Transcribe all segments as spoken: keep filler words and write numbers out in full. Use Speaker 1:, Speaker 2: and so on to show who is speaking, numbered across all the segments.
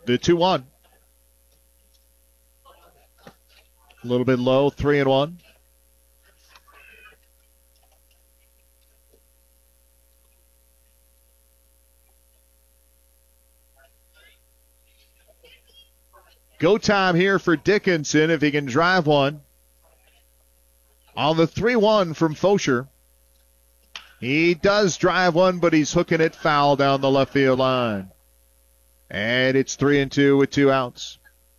Speaker 1: The two one. A little bit low, three and one. Go time here for Dickinson if he can drive one. On the three one from Fosher. He does drive one, but he's hooking it foul down the left field line. And it's three and two with two outs.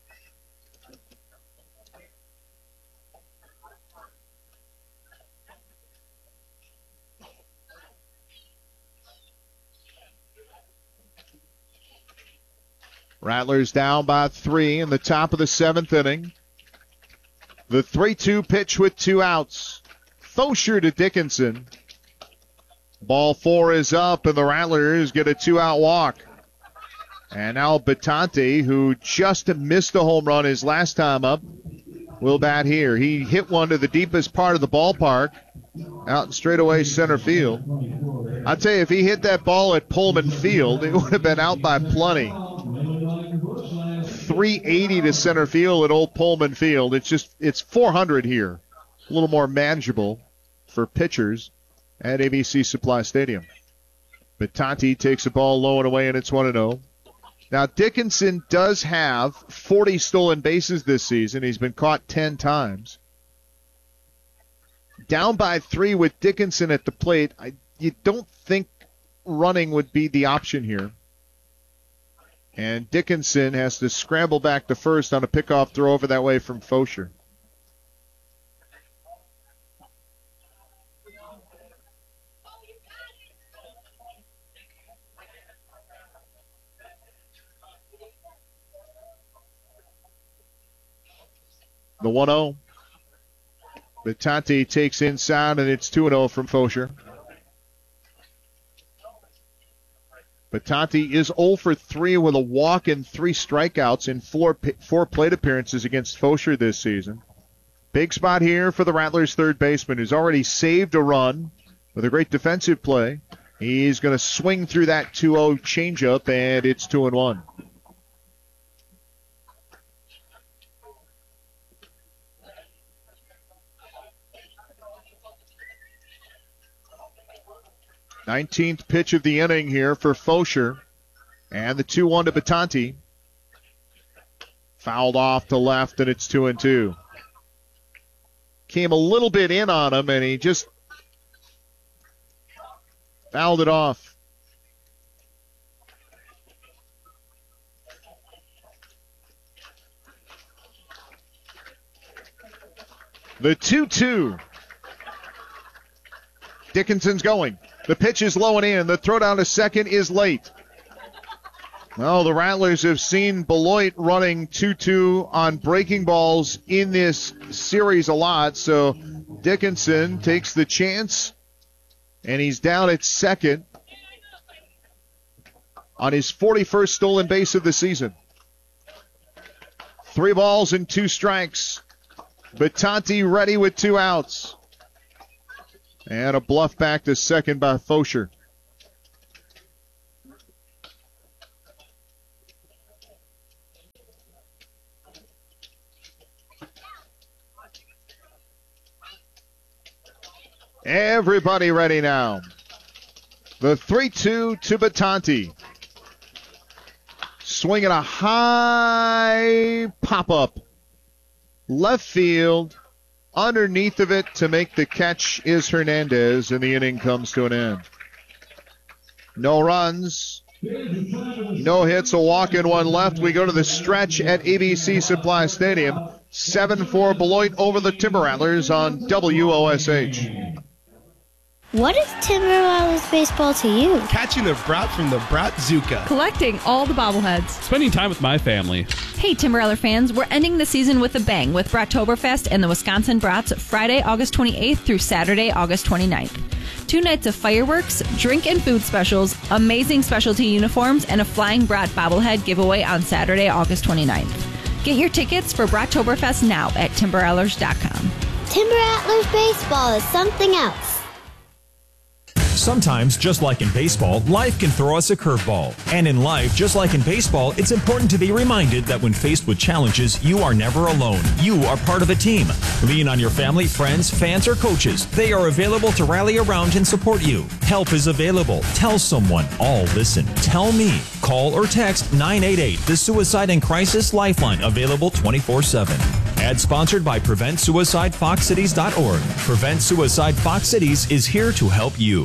Speaker 1: Rattlers down by three in the top of the seventh inning. The three two pitch with two outs. Fosher to Dickinson. Ball four is up, and the Rattlers get a two-out walk. And now Batante, who just missed a home run his last time up, will bat here. He hit one to the deepest part of the ballpark, out in straightaway center field. I'll tell you, if he hit that ball at Pullman Field, it would have been out by plenty. three eighty to center field at Old Pullman Field. It's just, it's four hundred here. A little more manageable for pitchers at A B C Supply Stadium. Batante takes the ball low and away, and it's one and oh. Now, Dickinson does have forty stolen bases this season. He's been caught ten times. Down by three with Dickinson at the plate, I, you don't think running would be the option here. And Dickinson has to scramble back to first on a pickoff throw over that way from Fosher. The one oh. Batante takes inside, and it's two and oh from Fosher. Batante is oh for three with a walk and three strikeouts in four, four plate appearances against Fosher this season. Big spot here for the Rattlers' third baseman, who's already saved a run with a great defensive play. He's going to swing through that two oh changeup, and it's two and one. nineteenth pitch of the inning here for Fosher. And the two one to Batante. Fouled off to left, and it's two and two. Came a little bit in on him, and he just fouled it off. The two two. Dickinson's going. The pitch is low and in. The throw down to second is late. Well, the Rattlers have seen Beloit running two two on breaking balls in this series a lot, so Dickinson takes the chance, and he's down at second on his forty-first stolen base of the season. Three balls and two strikes. Batante ready with two outs. And a bluff back to second by Fosher. Everybody ready now. The three two to Batante. Swinging a high pop-up. Left field. Underneath of it to make the catch is Hernandez, and the inning comes to an end. No runs, no hits, a walk and one left. We go to the stretch at A B C Supply Stadium. seven four Beloit over the Timber Rattlers on W O S H.
Speaker 2: What is Timber Rattlers baseball to you?
Speaker 3: Catching the brat from the Brat-Zuka.
Speaker 4: Collecting all the bobbleheads.
Speaker 5: Spending time with my family.
Speaker 4: Hey, Timber Rattler fans, we're ending the season with a bang with Brattoberfest and the Wisconsin Brats Friday, August twenty-eighth through Saturday, August twenty-ninth. Two nights of fireworks, drink and food specials, amazing specialty uniforms, and a Flying Brat bobblehead giveaway on Saturday, August twenty-ninth. Get your tickets for Brattoberfest now at timber rattlers dot com.
Speaker 2: Timber Rattlers baseball is something else.
Speaker 5: Sometimes, just like in baseball, life can throw us a curveball. And in life, just like in baseball, it's important to be reminded that when faced with challenges, you are never alone. You are part of a team. Lean on your family, friends, fans, or coaches. They are available to rally around and support you. Help is available. Tell someone. All listen. Tell me. Call or text nine eight eight, the Suicide and Crisis Lifeline, available twenty-four seven. Ad sponsored by Prevent Suicide Fox Cities dot org. Prevent Suicide Fox Cities is here to help you.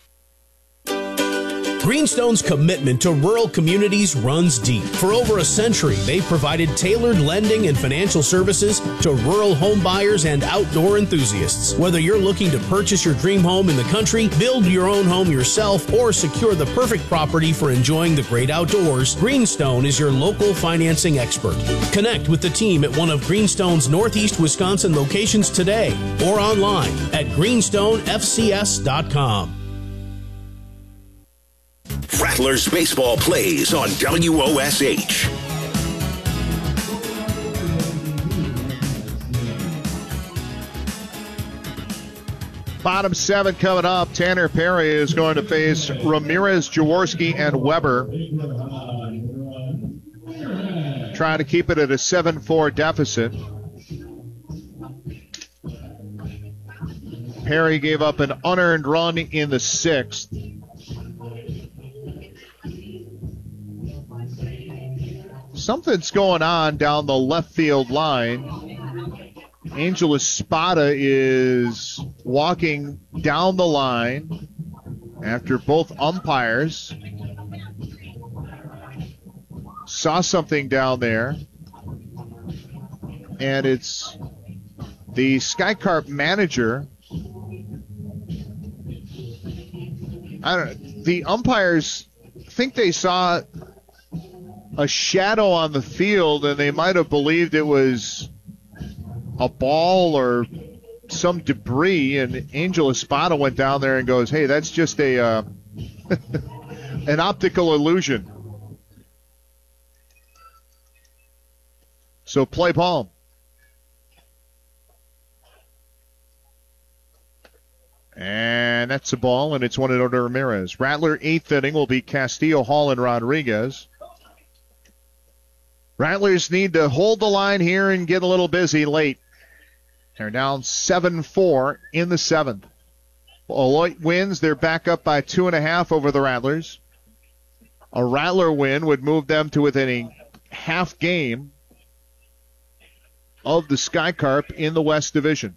Speaker 6: Greenstone's commitment to rural communities runs deep. For over a century, they've provided tailored lending and financial services to rural home buyers and outdoor enthusiasts. Whether you're looking to purchase your dream home in the country, build your own home yourself, or secure the perfect property for enjoying the great outdoors, Greenstone is your local financing expert. Connect with the team at one of Greenstone's Northeast Wisconsin locations today or online at greenstone f c s dot com.
Speaker 7: Rattlers baseball plays on W O S H.
Speaker 1: Bottom seven coming up. Tanner Perry is going to face Ramirez, Jaworski, and Weber. Trying to keep it at a seven four deficit. Perry gave up an unearned run in the sixth. Something's going on down the left field line. Angel Espada is walking down the line after both umpires saw something down there. And it's the Skycarp manager. I don't the umpires think they saw a shadow on the field, and they might have believed it was a ball or some debris, and Angel Espada went down there and goes, hey, that's just a uh, an optical illusion. So play ball. And that's a ball, and it's one to Ramirez. Rattler, eighth inning, will be Castillo, Hall, and Rodriguez. Rattlers need to hold the line here and get a little busy late. They're down seven four in the seventh. Beloit wins. They're back up by two and a half over the Rattlers. A Rattler win would move them to within a half game of the Skycarp in the West Division.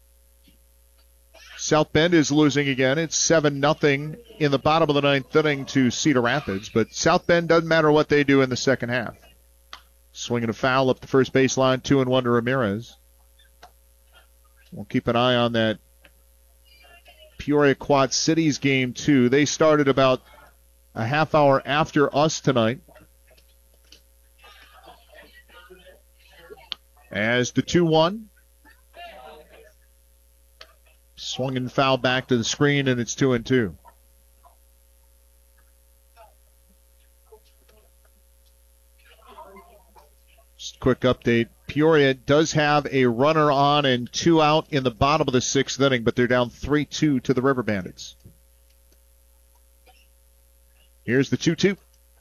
Speaker 1: South Bend is losing again. It's seven nothing in the bottom of the ninth inning to Cedar Rapids, but South Bend doesn't matter what they do in the second half. Swinging a foul up the first baseline, two and one to Ramirez. We'll keep an eye on that Peoria Quad Cities game, too. They started about a half hour after us tonight. As the two one. Swung and foul back to the screen, and it's two and two. Quick update. Peoria does have a runner on and two out in the bottom of the sixth inning, but they're down three two to the River Bandits. Here's the two two.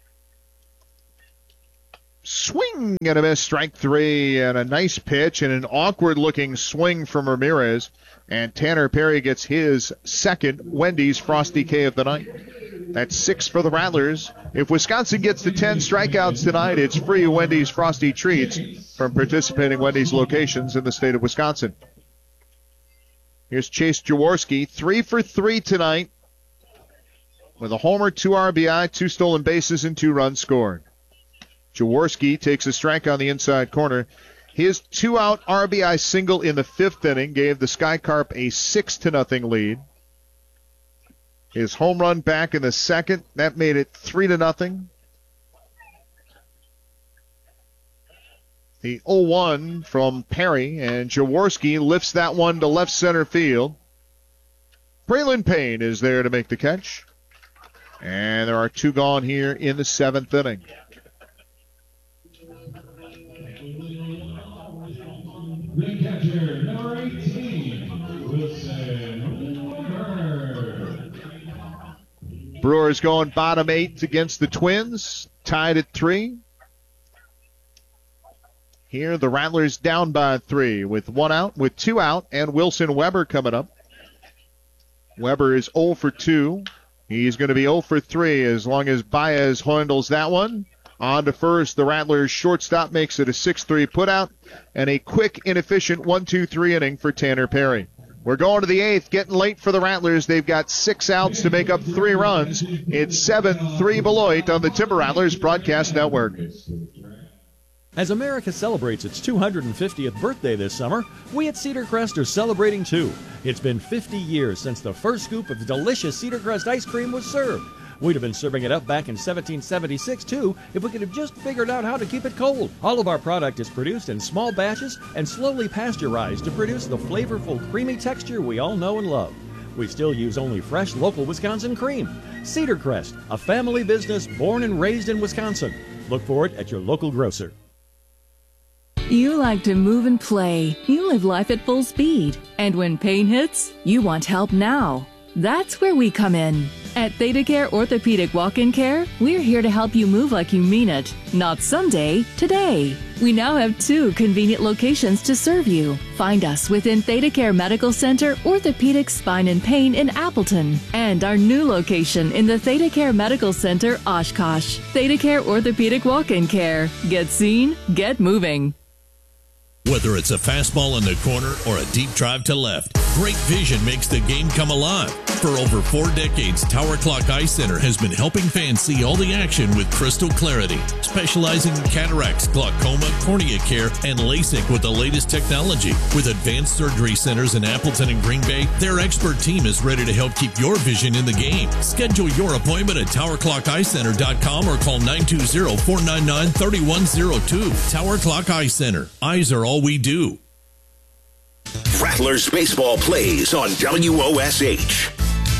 Speaker 1: Swing and a miss, strike three, and a nice pitch and an awkward-looking swing from Ramirez. And Tanner Perry gets his second Wendy's Frosty K of the night. That's six for the Rattlers. If Wisconsin gets to ten strikeouts tonight, it's free Wendy's Frosty Treats from participating Wendy's locations in the state of Wisconsin. Here's Chase Jaworski, three for three tonight with a homer, two R B I, two stolen bases, and two runs scored. Jaworski takes a strike on the inside corner. His two-out R B I single in the fifth inning gave the Skycarp a six to nothing lead. His home run back in the second, that made it three to nothing. The oh one from Perry, and Jaworski lifts that one to left center field. Braylon Payne is there to make the catch. And there are two gone here in the seventh inning.
Speaker 8: The catcher, number eighteen, Wilson Weber.
Speaker 1: Brewers going bottom eight against the Twins, tied at three. Here, the Rattlers down by three with one out, with two out, and Wilson Weber coming up. Weber is oh for two. He's going to be oh for three as long as Baez handles that one. On to first, the Rattlers shortstop makes it a six three putout, and a quick, inefficient one two three inning for Tanner Perry. We're going to the eighth, getting late for the Rattlers. They've got six outs to make up three runs. It's seven three Beloit on the Timber Rattlers Broadcast Network.
Speaker 8: As America celebrates its two hundred fiftieth birthday this summer, we at Cedar Crest are celebrating too. It's been fifty years since the first scoop of delicious Cedar Crest ice cream was served. We'd have been serving it up back in seventeen seventy-six, too, if we could have just figured out how to keep it cold. All of our product is produced in small batches and slowly pasteurized to produce the flavorful, creamy texture we all know and love. We still use only fresh, local Wisconsin cream. Cedar Crest, a family business born and raised in Wisconsin. Look for it at your local grocer.
Speaker 9: You like to move and play. You live life at full speed. And when pain hits, you want help now. That's where we come in. At ThedaCare Orthopedic Walk-In Care, we're here to help you move like you mean it. Not someday, today. We now have two convenient locations to serve you. Find us within ThedaCare Medical Center, Orthopedic Spine and Pain in Appleton, and our new location in the ThedaCare Medical Center, Oshkosh. ThedaCare Orthopedic Walk-In Care. Get seen, get moving.
Speaker 10: Whether it's a fastball in the corner or a deep drive to left, great vision makes the game come alive. For over four decades, Tower Clock Eye Center has been helping fans see all the action with crystal clarity, specializing in cataracts, glaucoma, cornea care, and LASIK with the latest technology. With advanced surgery centers in Appleton and Green Bay, their expert team is ready to help keep your vision in the game. Schedule your appointment at tower clock eye center dot com or call nine two zero, four nine nine, three one zero two. Tower Clock Eye Center. Eyes are all we do.
Speaker 7: Rattlers baseball plays on W O S H.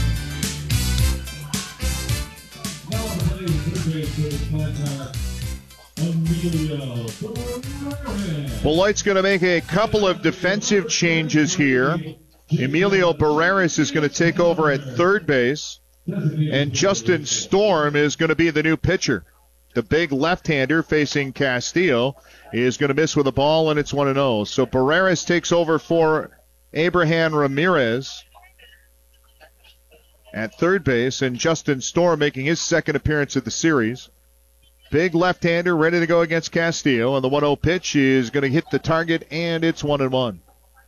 Speaker 1: Beloit's going to make a couple of defensive changes here. Emilio Barreras is going to take over at third base, and Justin Storm is going to be the new pitcher. The big left-hander facing Castillo is going to miss with a ball, and it's one and oh. So Barreras takes over for Abraham Ramirez at third base, and Justin Storm making his second appearance of the series. Big left-hander ready to go against Castillo, and the one oh pitch is going to hit the target, and it's one and one.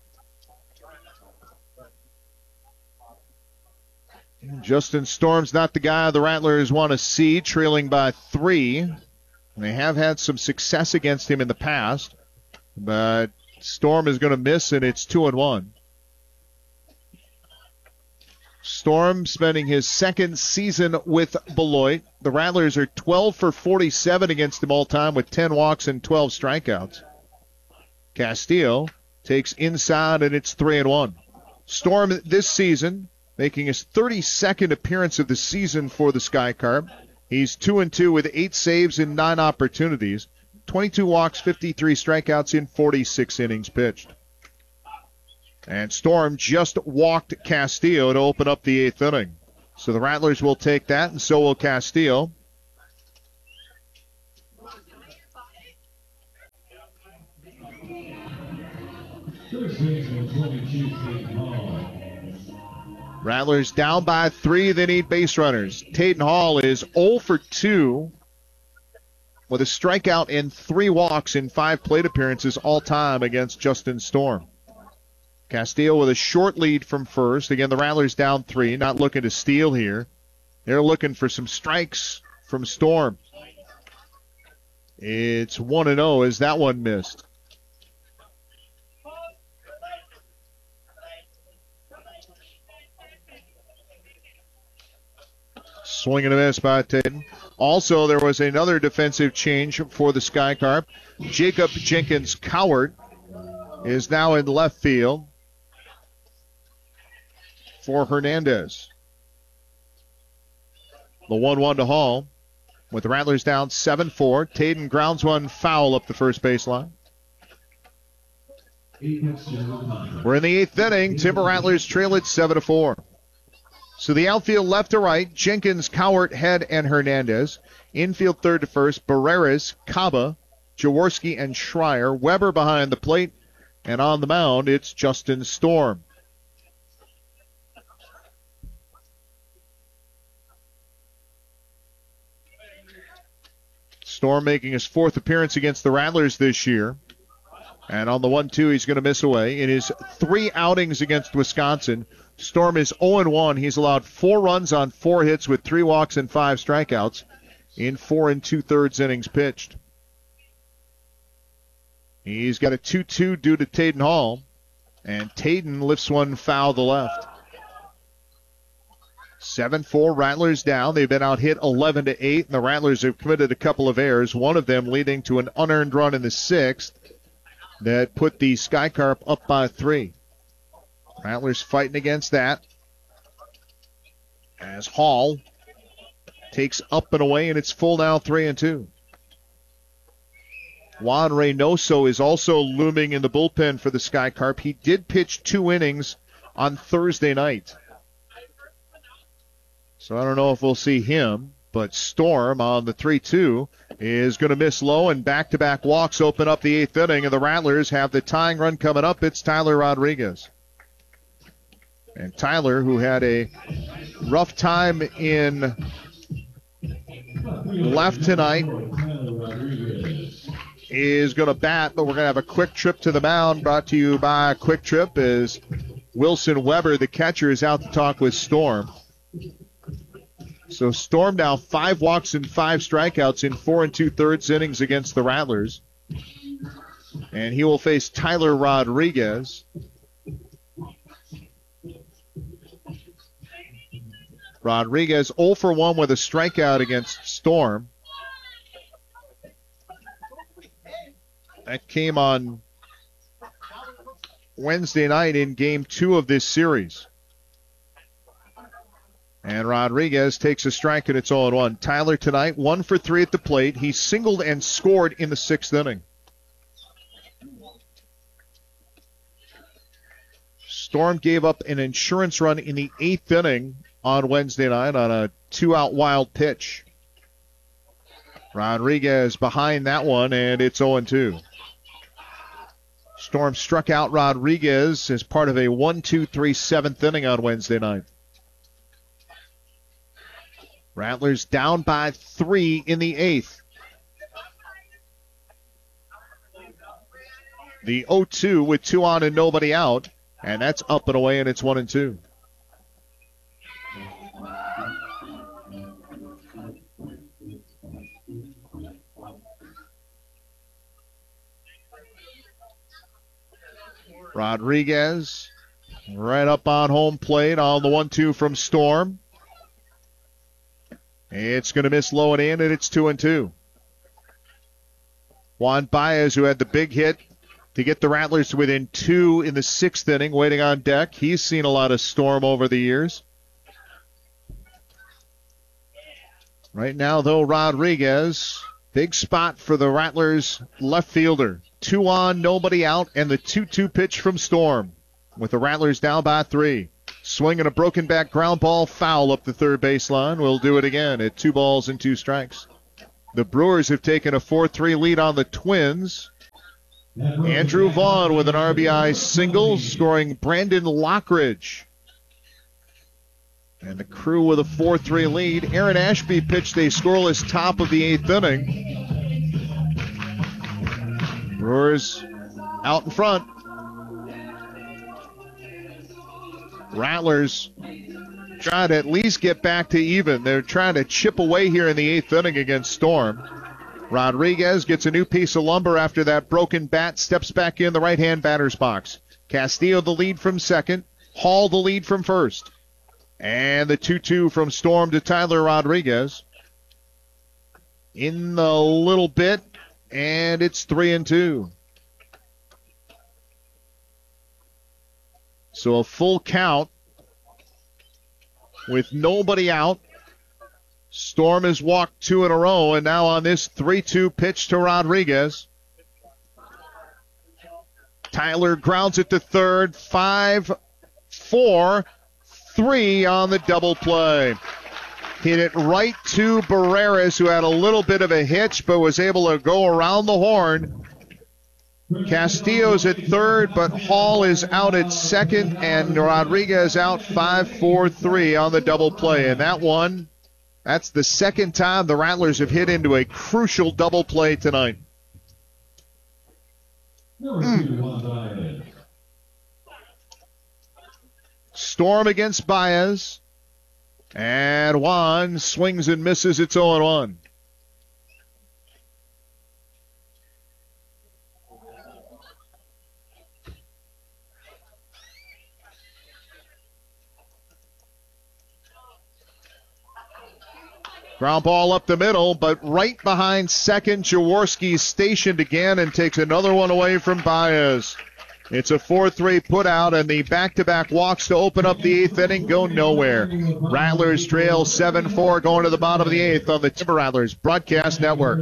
Speaker 1: Justin Storm's not the guy the Rattlers want to see, trailing by three. They have had some success against him in the past, but Storm is going to miss, and it's two and one. Storm spending his second season with Beloit. The Rattlers are twelve for forty-seven against him all time with ten walks and twelve strikeouts. Castillo takes inside, and it's three and one. Storm this season making his thirty-second appearance of the season for the Sky Carp. He's two and two with eight saves in nine opportunities, twenty-two walks, fifty-three strikeouts in forty-six innings pitched. And Storm just walked Castillo to open up the eighth inning. So the Rattlers will take that, and so will Castillo. Rattlers down by three. They need base runners. Taden Hall is oh for two with a strikeout and three walks in five plate appearances all time against Justin Storm. Castillo with a short lead from first. Again, the Rattlers down three, not looking to steal here. They're looking for some strikes from Storm. It's one and oh as that one missed. Swing and a miss by Tatum. Also, there was another defensive change for the Sky Carp. Jacob Jenkins Cowart is now in left field for Hernandez. The one one to Hall with the Rattlers down seven four. Tatum grounds one foul up the first baseline. We're in the eighth inning. Timber Rattlers trail it seven to four. So the outfield left to right, Jenkins, Cowart, Head, and Hernandez. Infield third to first, Barreras, Caba, Jaworski, and Schreier. Weber behind the plate. And on the mound, it's Justin Storm. Storm making his fourth appearance against the Rattlers this year. And on the one two, he's going to miss away. In his three outings against Wisconsin, Storm is oh and one. He's allowed four runs on four hits with three walks and five strikeouts in four and two-thirds innings pitched. He's got a two two due to Tayden Hall, and Tayden lifts one foul to left. seven four Rattlers down. They've been out hit eleven to eight, and the Rattlers have committed a couple of errors, one of them leading to an unearned run in the sixth that put the Sky Carp up by three. Rattlers fighting against that as Hall takes up and away, and it's full now, three and two. Juan Reynoso is also looming in the bullpen for the Sky Carp. He did pitch two innings on Thursday night. So I don't know if we'll see him, but Storm on the three two is going to miss low, and back-to-back walks open up the eighth inning, and the Rattlers have the tying run coming up. It's Tyler Rodriguez. And Tyler, who had a rough time in left tonight, is going to bat, but we're going to have a quick trip to the mound brought to you by Quick Trip as Wilson Weber, the catcher, is out to talk with Storm. So Storm now five walks and five strikeouts in four and two-thirds innings against the Rattlers. And he will face Tyler Rodriguez. Rodriguez oh for one with a strikeout against Storm. That came on Wednesday night in game two of this series. And Rodriguez takes a strike, and it's oh and one. Tyler tonight, one for three at the plate. He singled and scored in the sixth inning. Storm gave up an insurance run in the eighth inning on Wednesday night on a two-out wild pitch. Rodriguez behind that one, and it's oh and two. Storm struck out Rodriguez as part of a one two three seventh inning on Wednesday night. Rattlers down by three in the eighth. The oh two with two on and nobody out, and that's up and away, and it's one and two. Rodriguez right up on home plate on the one two from Storm. It's going to miss low and in, and it's two and two. Juan Baez, who had the big hit to get the Rattlers to within two in the sixth inning, waiting on deck. He's seen a lot of Storm over the years. Right now, though, Rodriguez, big spot for the Rattlers left fielder. Two on, nobody out, and the two two pitch from Storm with the Rattlers down by three. Swinging a broken back ground ball, foul up the third baseline. We'll do it again at two balls and two strikes. The Brewers have taken a four three lead on the Twins. Andrew Vaughn with an R B I single, scoring Brandon Lockridge. And the Crew with a four three lead. Aaron Ashby pitched a scoreless top of the eighth inning. Brewers out in front. Rattlers trying to at least get back to even. They're trying to chip away here in the eighth inning against Storm. Rodriguez gets a new piece of lumber after that broken bat, steps back in the right-hand batter's box. Castillo the lead from second. Hall the lead from first. And the two two from Storm to Tyler Rodriguez. In a little bit, and it's three and two. So a full count with nobody out. Storm has walked two in a row, and now on this three two pitch to Rodriguez. Tyler grounds it to third. five four. three on the double play. Hit it right to Barreras, who had a little bit of a hitch but was able to go around the horn. Castillo's at third, but Hall is out at second, and Rodriguez out five four three on the double play. And that one, that's the second time the Rattlers have hit into a crucial double play tonight. Mm. Storm against Baez. And Juan swings and misses. It's oh one. Ground ball up the middle, but right behind second, Jaworski's stationed again and takes another one away from Baez. It's a four three put out, and the back-to-back walks to open up the eighth inning go nowhere. Rattlers trail seven four going to the bottom of the eighth on the Timber Rattlers Broadcast Network.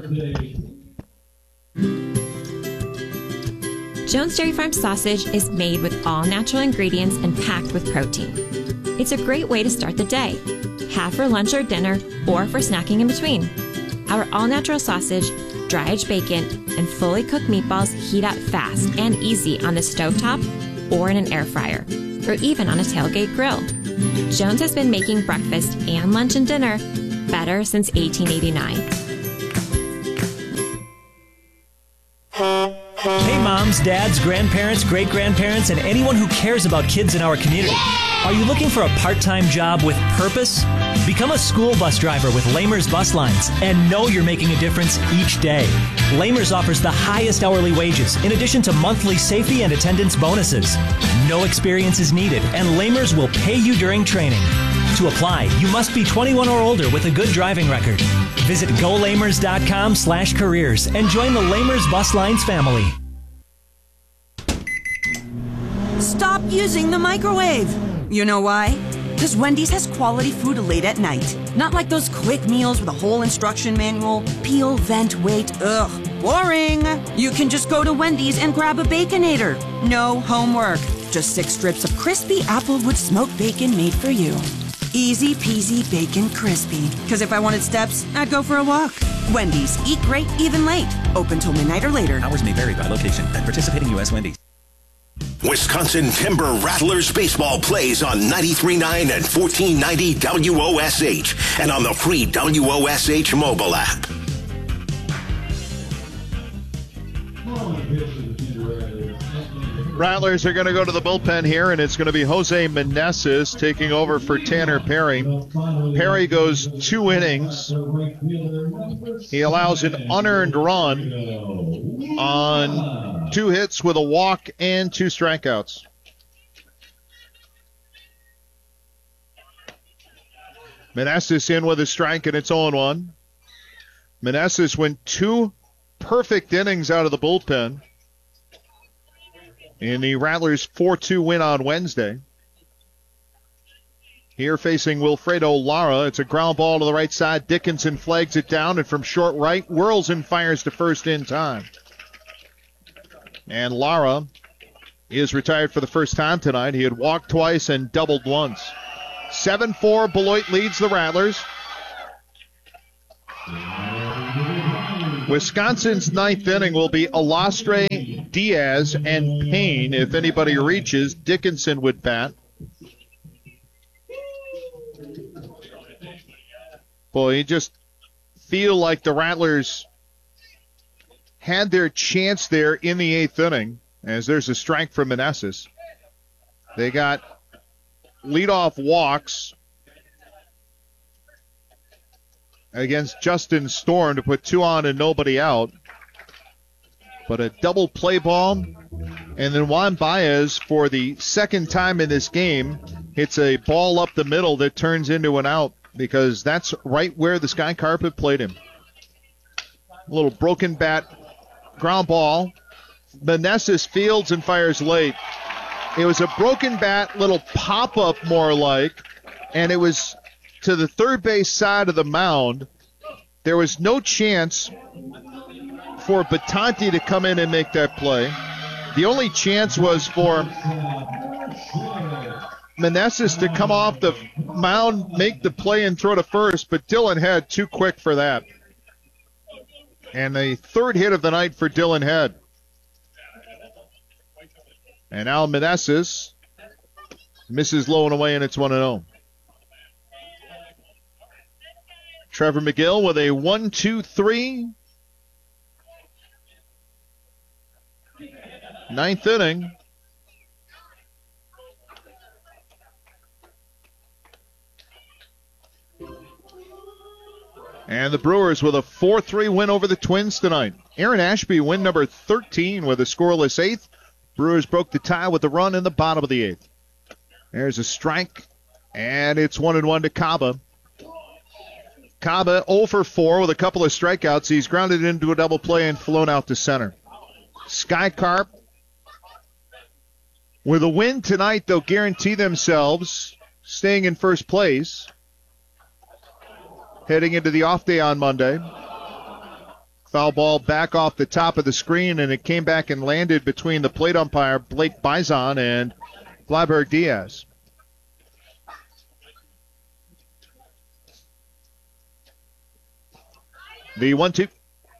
Speaker 11: Jones Dairy Farm sausage is made with all natural ingredients and packed with protein. It's a great way to start the day. Have for lunch or dinner, or for snacking in between. Our all-natural sausage, dry-aged bacon, and fully cooked meatballs heat up fast and easy on the stovetop or in an air fryer, or even on a tailgate grill. Jones has been making breakfast and lunch and dinner better since eighteen eighty-nine.
Speaker 12: Hey moms, dads, grandparents, great-grandparents, and anyone who cares about kids in our community. Are you looking for a part-time job with purpose? Become a school bus driver with Lamers Bus Lines and know you're making a difference each day. Lamers offers the highest hourly wages in addition to monthly safety and attendance bonuses. No experience is needed, and Lamers will pay you during training. To apply, you must be twenty-one or older with a good driving record. Visit go lamers dot com slash careers and join the Lamers Bus Lines family.
Speaker 13: Stop using the microwave. You know why? Because Wendy's has quality food late at night. Not like those quick meals with a whole instruction manual. Peel, vent, wait. Ugh, boring. You can just go to Wendy's and grab a Baconator. No homework. Just six strips of crispy Applewood smoked bacon made for you. Easy peasy bacon crispy. Because if I wanted steps, I'd go for a walk. Wendy's. Eat great, even late. Open till midnight or later.
Speaker 14: Hours may vary by location at participating U S Wendy's.
Speaker 7: Wisconsin Timber Rattlers baseball plays on ninety-three point nine and fourteen ninety W O S H and on the free W O S H mobile app.
Speaker 1: Rattlers are going to go to the bullpen here, and it's going to be Jose Meneses taking over for Tanner Perry. Perry goes two innings. He allows an unearned run on two hits with a walk and two strikeouts. Meneses in with a strike, and it's oh one. Meneses went two perfect innings out of the bullpen in the Rattlers four two win on Wednesday. Here facing Wilfredo Lara, it's a ground ball to the right side. Dickinson flags it down, and from short right, whirls and fires to first in time. And Lara is retired for the first time tonight. He had walked twice and doubled once. seven four, Beloit leads the Rattlers. Wisconsin's ninth inning will be Alastre, Diaz, and Payne. If anybody reaches, Dickinson would bat. Boy, you just feel like the Rattlers had their chance there in the eighth inning, as there's a strike from Meneses. They got leadoff walks against Justin Storm to put two on and nobody out. But a double play ball, and then Juan Baez, for the second time in this game, hits a ball up the middle that turns into an out, because that's right where the sky carpet played him. A little broken bat ground ball. Meneses fields and fires late. It was a broken bat, little pop-up more like, and it was to the third base side of the mound. There was no chance for Batanti to come in and make that play. The only chance was for Meneses to come off the mound, make the play, and throw to first, but Dylan Head too quick for that. And the third hit of the night for Dylan Head. And now Meneses misses low and away, and it's one and oh. Trevor McGill with a one two three. Ninth inning. And the Brewers with a four three win over the Twins tonight. Aaron Ashby win number thirteen with a scoreless eighth. Brewers broke the tie with a run in the bottom of the eighth. There's a strike, and it's one and one to Kaba. Kaba oh for four with a couple of strikeouts. He's grounded into a double play and flown out to center. Sky Carp, with a win tonight, they'll guarantee themselves staying in first place heading into the off day on Monday. Foul ball back off the top of the screen, and it came back and landed between the plate umpire, Blake Bison, and Flyberg Diaz. The one two.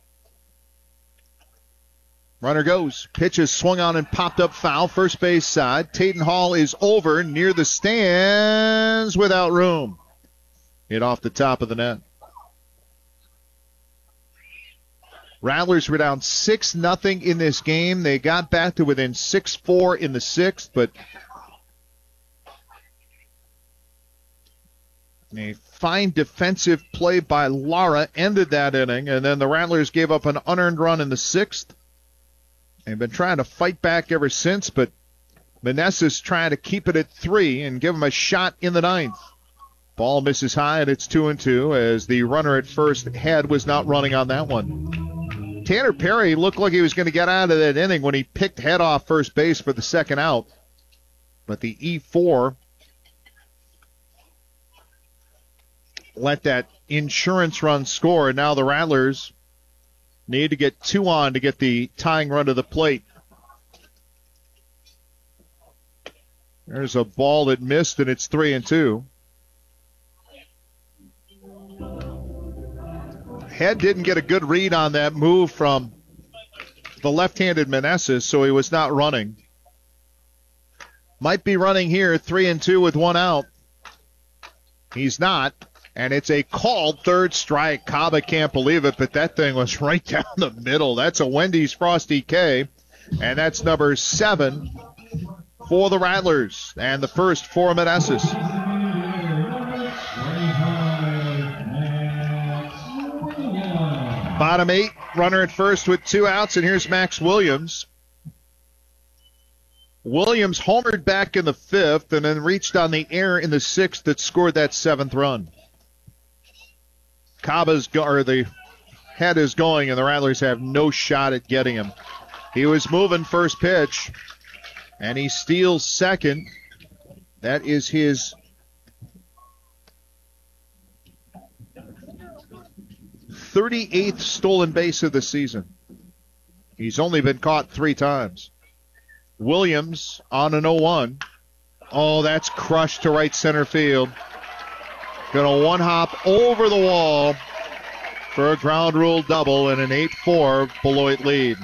Speaker 1: Runner goes. Pitch is swung on and popped up foul. First base side. Taden Hall is over near the stands without room. Hit off the top of the net. Rattlers were down six nothing in this game. They got back to within six four in the sixth, but a fine defensive play by Lara ended that inning, and then the Rattlers gave up an unearned run in the sixth. They've been trying to fight back ever since, but Meneses trying to keep it at three and give them a shot in the ninth. Ball misses high, and it's two and two as the runner at first, Head, was not running on that one. Tanner Perry looked like he was going to get out of that inning when he picked Head off first base for the second out. But the E four let that insurance run score, and now the Rattlers need to get two on to get the tying run to the plate. There's a ball that missed, and it's three and two. Head didn't get a good read on that move from the left-handed Meneses, so he was not running. Might be running here, three and two with one out. He's not, and it's a called third strike. Kaba can't believe it, but that thing was right down the middle. That's a Wendy's Frosty K, and that's number seven for the Rattlers, and the first for Meneses. Bottom eight, runner at first with two outs, and here's Max Williams. Williams homered back in the fifth and then reached on the error in the sixth that scored that seventh run. Kaba's go- or the Head is going, and the Rattlers have no shot at getting him. He was moving first pitch, and he steals second. That is his thirty-eighth stolen base of the season. He's only been caught three times. Williams on an oh one. Oh, that's crushed to right center field. Gonna one hop over the wall for a ground rule double and an eight four Beloit lead.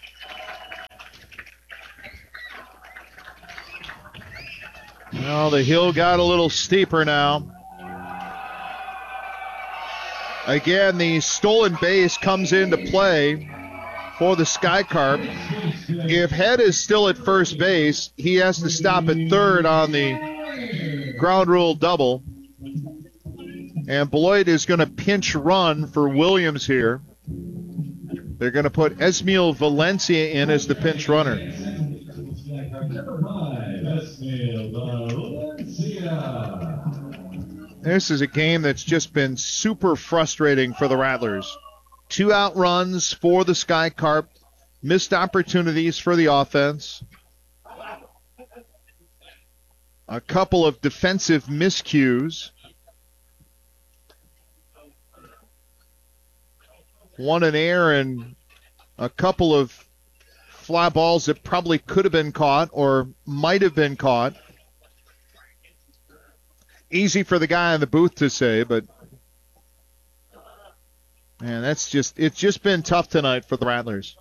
Speaker 1: Well, the hill got a little steeper now. Again, the stolen base comes into play for the Sky Carp. If Head is still at first base, he has to stop at third on the ground rule double. And Beloit is going to pinch run for Williams here. They're going to put Esmail Valencia in as the pinch runner. This is a game that's just been super frustrating for the Rattlers. Two out runs for the Sky Carp. Missed opportunities for the offense. A couple of defensive miscues. One in air and a couple of fly balls that probably could have been caught or might have been caught. easy for the guy in the booth to say, but man, that's just it's just been tough tonight for the Rattlers.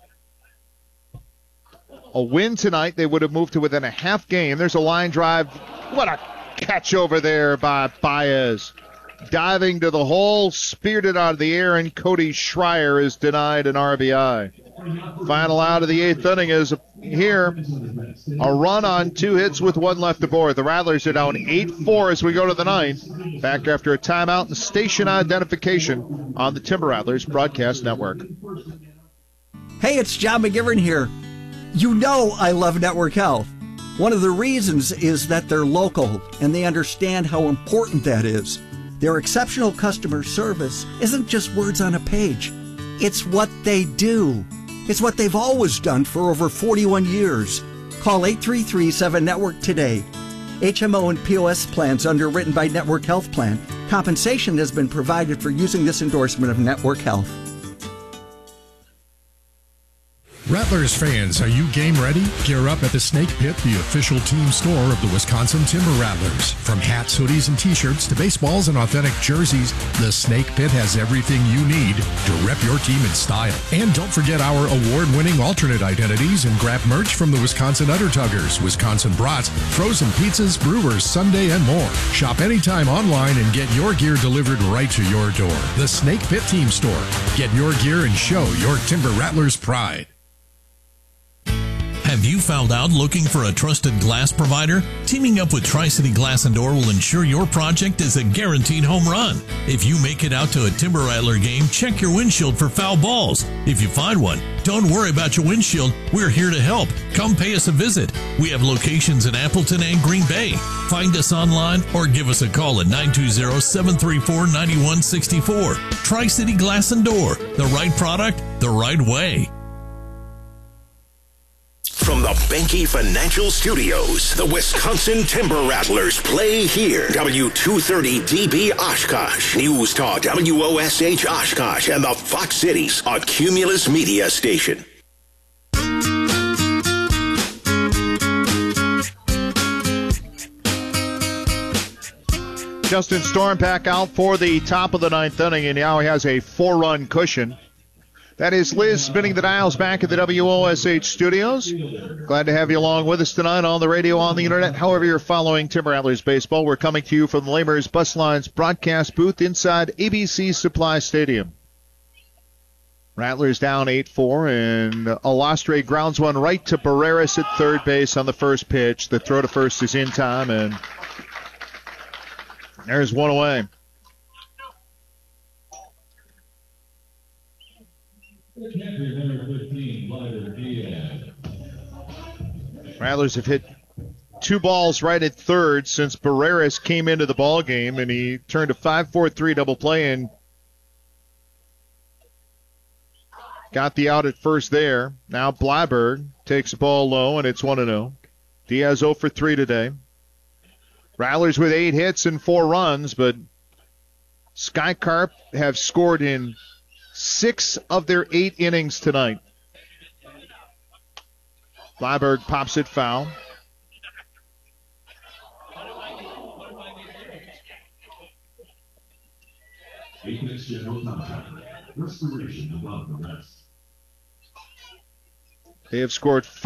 Speaker 1: A win tonight, they would have moved to within a half game. There's a line drive. What a catch over there by Baez. Diving to the hole, speared it out of the air, and Cody Schreier is denied an R B I. Final out of the eighth inning is here. A run on two hits with one left aboard. The Rattlers are down eight four as we go to the ninth. Back after a timeout and station identification on the Timber Rattlers Broadcast Network.
Speaker 15: Hey, it's John McGivern here. You know I love Network Health. One of the reasons is that they're local and they understand how important that is. Their exceptional customer service isn't just words on a page. It's what they do. It's what they've always done for over forty-one years. Call eight three three seven network today. H M O and P O S plans underwritten by Network Health Plan. Compensation has been provided for using this endorsement of Network Health.
Speaker 16: Rattlers fans, are you game ready? Gear up at the Snake Pit, the official team store of the Wisconsin Timber Rattlers. From hats, hoodies, and t-shirts to baseballs and authentic jerseys, the Snake Pit has everything you need to rep your team in style. And don't forget our award-winning alternate identities and grab merch from the Wisconsin Undertuggers, Wisconsin Brats, frozen pizzas, brewers, Sunday, and more. Shop anytime online and get your gear delivered right to your door. The Snake Pit Team Store. Get your gear and show your Timber Rattlers pride.
Speaker 10: Have you found out looking for a trusted glass provider? Teaming up with Tri-City Glass and Door will ensure your project is a guaranteed home run. If you make it out to a Timber Rattler game, check your windshield for foul balls. If you find one, don't worry about your windshield. We're here to help. Come pay us a visit. We have locations in Appleton and Green Bay. Find us online or give us a call at nine two zero, seven three four, nine one six four. Tri-City Glass and Door. The right product, the right way.
Speaker 7: From the Benke Financial Studios, the Wisconsin Timber Rattlers play here. W two thirty D B Oshkosh, News Talk W O S H Oshkosh, and the Fox Cities, a Cumulus Media station.
Speaker 1: Justin Stormpack out for the top of the ninth inning, and now he has a four-run cushion. That is Liz spinning the dials back at the W O S H studios. Glad to have you along with us tonight on the radio, on the internet. However you're following Timber Rattlers baseball, we're coming to you from the Lamers Bus Lines broadcast booth inside A B C Supply Stadium. Rattlers down eight four, and Alastre grounds one right to Barreras at third base on the first pitch. The throw to first is in time, and there's one away. Rattlers have hit two balls right at third since Barreras came into the ball game, and he turned a five four three double play and got the out at first there. Now Blyberg takes the ball low, and it's one and oh. Diaz oh for three today. Rattlers with eight hits and four runs, but Sky Carp have scored in six of their eight innings tonight. Blyberg pops it foul. They have scored five.